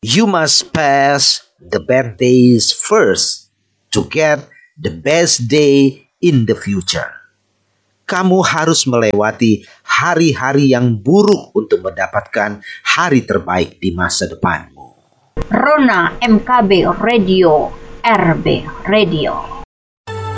You must pass the bad days first to get the best day in the future. Kamu harus melewati hari-hari yang buruk untuk mendapatkan hari terbaik di masa depanmu. Rona MKB Radio, RB Radio.